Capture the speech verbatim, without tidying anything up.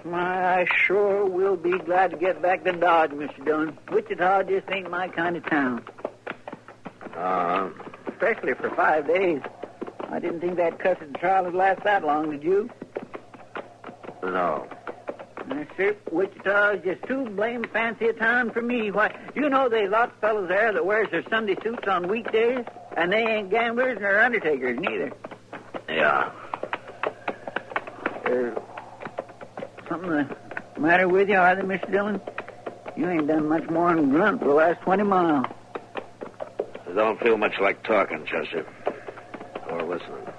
My, I sure will be glad to get back to Dodge, Mister Dillon. Wichita just ain't my kind of town. Uh-huh. Especially for five days. I didn't think that cussed trial would last that long, did you? No. Uh, sir, Wichita is just too blame fancy a town for me. Why, you know there's lots of fellows there that wears their Sunday suits on weekdays, and they ain't gamblers nor undertakers neither. Yeah. Uh, something the matter with you, are there, Mister Dillon? You ain't done much more than grunt for the last twenty miles. I don't feel much like talking, Chester. Or listening.